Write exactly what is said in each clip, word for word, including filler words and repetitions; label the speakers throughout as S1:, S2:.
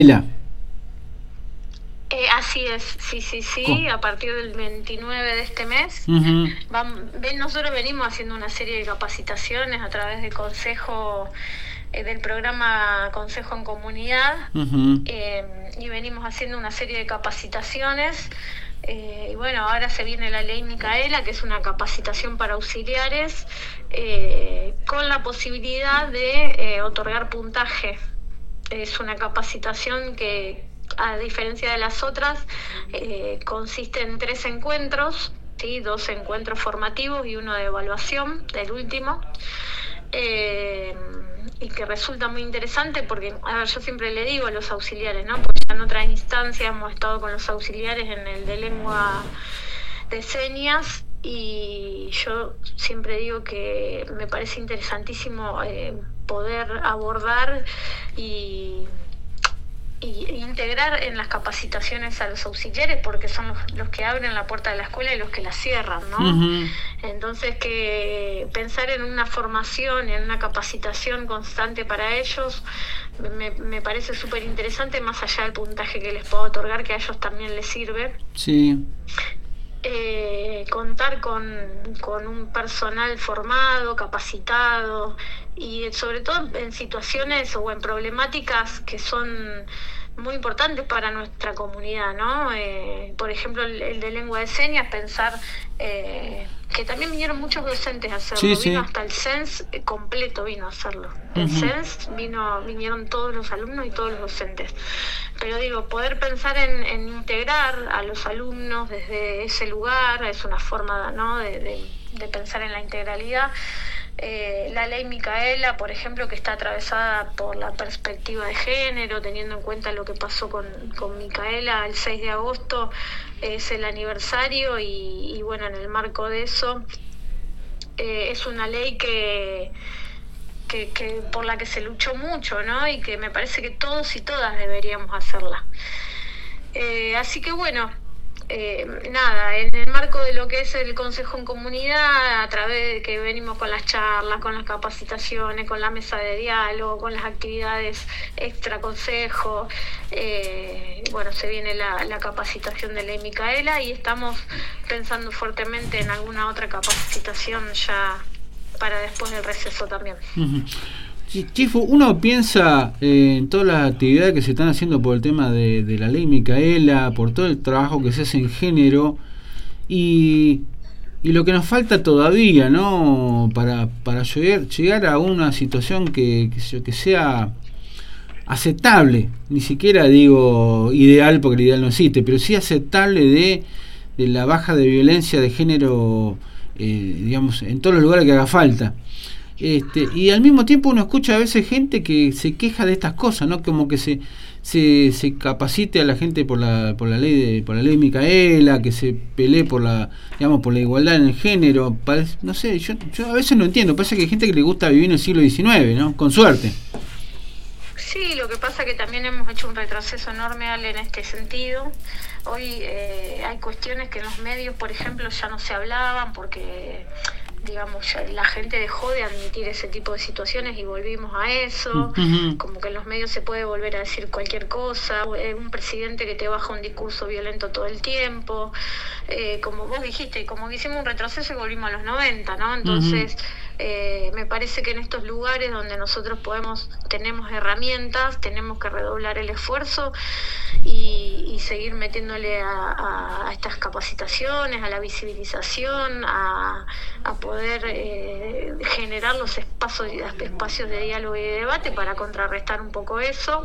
S1: La.
S2: Eh, así es, sí, sí, sí,
S1: Co-
S2: a partir del veintinueve de este mes.
S1: Ujú,
S2: Vam- ven, nosotros venimos haciendo una serie de capacitaciones a través del Consejo, eh, del programa Consejo en Comunidad,
S1: ujú.
S2: eh, y venimos haciendo una serie de capacitaciones. Eh, y bueno, ahora se viene la ley Micaela, que es una capacitación para auxiliares, eh, con la posibilidad de eh, otorgar puntaje. Es una capacitación que, a diferencia de las otras, eh, consiste en tres encuentros, ¿sí? Dos encuentros formativos y uno de evaluación, el último. Eh, y que resulta muy interesante porque, a ver, yo siempre le digo a los auxiliares, ¿no? Porque ya en otras instancias hemos estado con los auxiliares en el de lengua de señas, y yo siempre digo que me parece interesantísimo eh, poder abordar y y integrar en las capacitaciones a los auxiliares, porque son los, los que abren la puerta de la escuela y los que la cierran, ¿no?
S1: Ujú.
S2: Entonces, que pensar en una formación, en una capacitación constante para ellos, me, me parece súper interesante, más allá del puntaje que les puedo otorgar, que a ellos también les sirve.
S1: Sí.
S2: Eh, contar con, con un personal formado, capacitado, y sobre todo en situaciones o en problemáticas que son muy importantes para nuestra comunidad, ¿no? Eh, por ejemplo, el, el de lengua de señas, pensar eh, que también vinieron muchos docentes a hacerlo.
S1: Sí,
S2: Vino
S1: sí.
S2: hasta el C E N S completo, vino a hacerlo. El
S1: Ujú.
S2: C E N S vino, vinieron todos los alumnos y todos los docentes. Pero digo, poder pensar en, en integrar a los alumnos desde ese lugar es una forma, ¿no?, de, de, de pensar en la integralidad. Eh, la ley Micaela, por ejemplo, que está atravesada por la perspectiva de género, teniendo en cuenta lo que pasó con, con Micaela el seis de agosto, es el aniversario, y, y bueno, en el marco de eso, eh, es una ley que... Que, que por la que se luchó mucho, ¿no? Y que me parece que todos y todas deberíamos hacerla. Eh, así que bueno, eh, nada, en el marco de lo que es el Consejo en Comunidad, a través de que venimos con las charlas, con las capacitaciones, con la mesa de diálogo, con las actividades extra consejo, eh, bueno, se viene la, la capacitación de ley Micaela, y estamos pensando fuertemente en alguna otra capacitación ya para después del receso también.
S1: Ujú. Sí, Chifu, uno piensa eh, en todas las actividades que se están haciendo por el tema de, de la ley Micaela, por todo el trabajo que se hace en género, y, y lo que nos falta todavía, ¿no? Para, para llegar, llegar a una situación que, que, se- que sea aceptable, ni siquiera digo ideal porque el ideal no existe, pero sí aceptable de, de la baja de violencia de género, eh, digamos, en todos los lugares que haga falta. Este, y al mismo tiempo uno escucha a veces gente que se queja de estas cosas, ¿no? Como que se, se, se capacite a la gente por la, por la ley de, por la ley Micaela, que se pelee por la, digamos, por la igualdad en el género. Parece, no sé, yo, yo a veces no entiendo, parece que hay gente que le gusta vivir en el siglo diecinueve, ¿no? Con suerte.
S2: Sí, lo que pasa que también hemos hecho un retroceso enorme, Ale, en este sentido. Hoy eh, hay cuestiones que en los medios, por ejemplo, ya no se hablaban porque, digamos, ya la gente dejó de admitir ese tipo de situaciones y volvimos a eso.
S1: Ujú.
S2: Como que en los medios se puede volver a decir cualquier cosa. Eh, un presidente que te baja un discurso violento todo el tiempo. Eh, como vos dijiste, como que hicimos un retroceso y volvimos a los noventa, ¿no? Entonces... Eh, me parece que en estos lugares donde nosotros podemos, tenemos herramientas, tenemos que redoblar el esfuerzo y, y seguir metiéndole a, a, a estas capacitaciones, a la visibilización, a, a poder eh, generar los espacios, espacios de diálogo y de debate para contrarrestar un poco eso.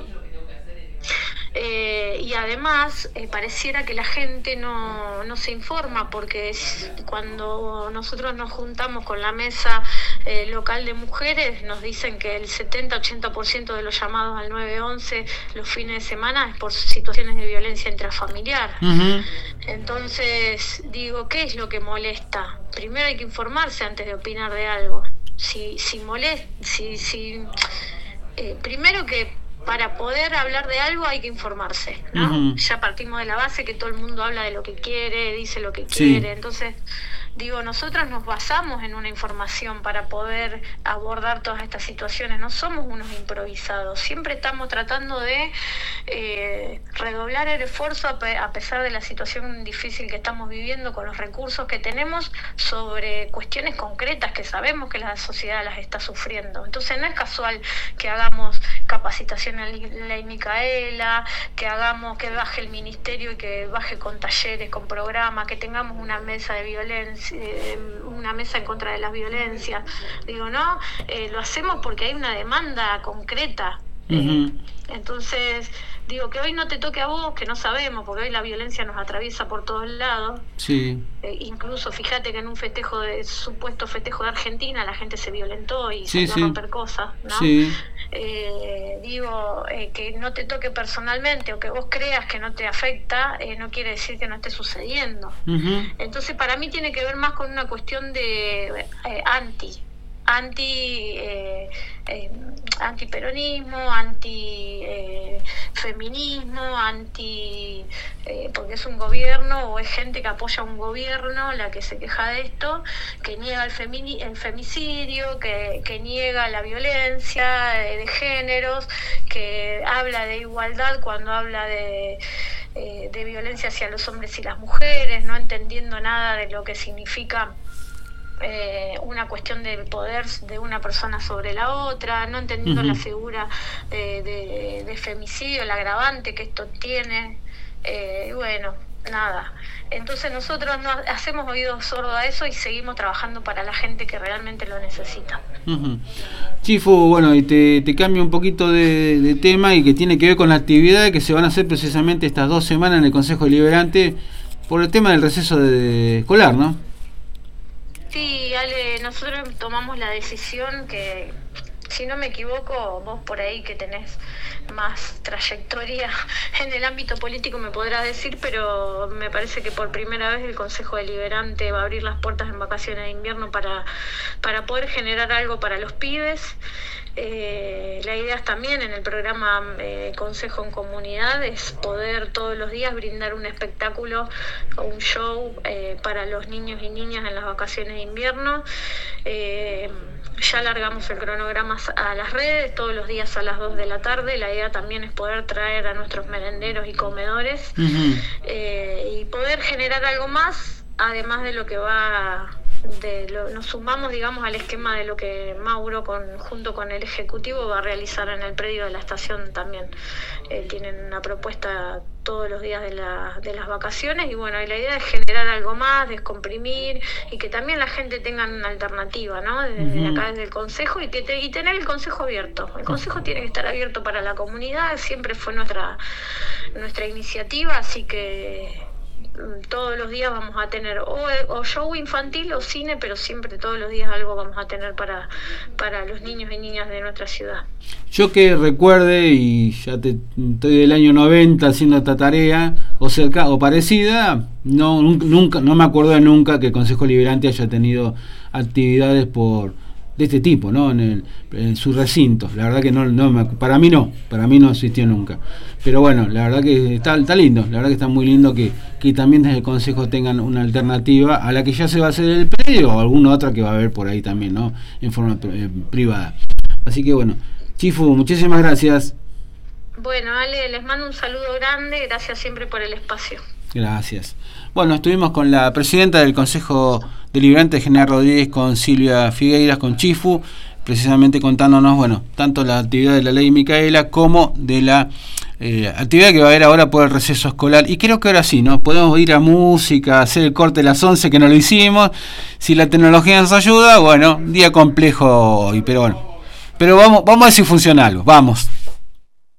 S2: Eh, y además eh, pareciera que la gente no, no se informa, porque es, cuando nosotros nos juntamos con la mesa eh, local de mujeres, nos dicen que el setenta a ochenta por ciento de los llamados al nueve once los fines de semana es por situaciones de violencia intrafamiliar.
S1: Uh-huh.
S2: Entonces digo, ¿qué es lo que molesta? Primero hay que informarse antes de opinar de algo. Si, si molesta, si, si, eh, primero que para poder hablar de algo hay que informarse, ¿no? Uh-huh. Ya partimos de la base que todo el mundo habla de lo que quiere, dice lo que quiere, sí. Entonces Digo, nosotros nos basamos en una información para poder abordar todas estas situaciones, no somos unos improvisados, siempre estamos tratando de eh, redoblar el esfuerzo a, pe- a pesar de la situación difícil que estamos viviendo con los recursos que tenemos sobre cuestiones concretas que sabemos que la sociedad las está sufriendo. Entonces no es casual que hagamos capacitación en Ley Micaela, que hagamos que baje el ministerio y que baje con talleres, con programas, que tengamos una mesa de violencia, eh, una mesa en contra de las violencias. Digo, no, eh, lo hacemos porque hay una demanda concreta. Uh-huh. eh, entonces digo que hoy no te toque a vos, que no sabemos, porque hoy la violencia nos atraviesa por todos lados.
S1: Sí.
S2: Eh, incluso fíjate que en un festejo de supuesto festejo de Argentina la gente se violentó y
S1: sí,
S2: se
S1: sí.
S2: a romper cosas, ¿no?
S1: Sí.
S2: Eh, digo, eh, que no te toque personalmente o que vos creas que no te afecta, eh, no quiere decir que no esté sucediendo.
S1: Uh-huh.
S2: Entonces para mí tiene que ver más con una cuestión de eh, anti anti eh, eh, antiperonismo, anti eh, feminismo, anti eh, porque es un gobierno o es gente que apoya un gobierno la que se queja de esto, que niega el, femini- el femicidio, que, que niega la violencia de, de géneros, que habla de igualdad cuando habla de eh, de violencia hacia los hombres y las mujeres, no entendiendo nada de lo que significa Eh, una cuestión de poder de una persona sobre la otra, no entendiendo uh-huh. la figura de, de, de femicidio, el agravante que esto tiene, eh, bueno, nada. Entonces nosotros no hacemos oídos sordos a eso y seguimos trabajando para la gente que realmente lo necesita.
S1: Uh-huh. Chifu, bueno, y te, te cambio un poquito de, de tema y que tiene que ver con la actividad que se van a hacer precisamente estas dos semanas en el Consejo Deliberante por el tema del receso de, de escolar, ¿no?
S2: Sí, Ale, nosotros tomamos la decisión que, si no me equivoco, vos por ahí que tenés más trayectoria en el ámbito político me podrás decir, pero me parece que por primera vez el Consejo Deliberante va a abrir las puertas en vacaciones de invierno para, para poder generar algo para los pibes. Eh, la idea es también en el programa eh, Consejo en Comunidad es poder todos los días brindar un espectáculo o un show eh, para los niños y niñas en las vacaciones de invierno. Eh, ya largamos el cronograma a las redes todos los días a las dos de la tarde. La idea también es poder traer a nuestros merenderos y comedores uh-huh. eh, y poder generar algo más, además de lo que va... De lo, nos sumamos, digamos, al esquema de lo que Mauro, con, junto con el Ejecutivo, va a realizar en el predio de la estación también. Eh, tienen una propuesta todos los días de, la, de las vacaciones y bueno, y la idea es generar algo más, descomprimir y que también la gente tenga una alternativa, ¿no? Desde uh-huh. acá, desde el Consejo y, que te, y tener el Consejo abierto. El Consejo tiene que estar abierto para la comunidad, siempre fue nuestra, nuestra iniciativa, así que... todos los días vamos a tener o, o show infantil o cine, pero siempre todos los días algo vamos a tener para, para los niños y niñas de nuestra ciudad.
S1: Yo que recuerde, y ya te, estoy del año noventa haciendo esta tarea, o cerca o parecida, no nunca no me acuerdo nunca que el Consejo Deliberante haya tenido actividades por de este tipo, ¿no? En, el, en su recinto. La verdad que no, no me, para mí no, para mí no existió nunca. Pero bueno, la verdad que está, está lindo, la verdad que está muy lindo que, que también desde el Consejo tengan una alternativa a la que ya se va a hacer el predio o alguna otra que va a haber por ahí también, ¿no? En forma eh, privada. Así que bueno, Chifu, muchísimas gracias.
S2: Bueno, Ale, les mando un saludo grande, gracias siempre por el espacio.
S1: Gracias. Bueno, estuvimos con la presidenta del Consejo Deliberante, General Rodríguez, con Silvia Figueiras, con Chifu, precisamente contándonos, bueno, tanto la actividad de la Ley Micaela como de la eh, actividad que va a haber ahora por el receso escolar. Y creo que ahora sí, ¿no? Podemos ir a música, hacer el corte de las once, que no lo hicimos. Si la tecnología nos ayuda, bueno, día complejo hoy, pero bueno. Pero vamos, vamos a ver si funciona algo, vamos.